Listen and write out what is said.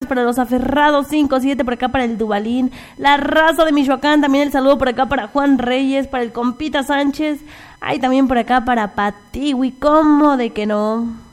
para los aferrados 5-7, por acá para el Dubalín, la raza de Michoacán, también el saludo por acá para Juan Reyes, para el compita Sánchez, hay también por acá para Patiwi, ¿cómo de que no?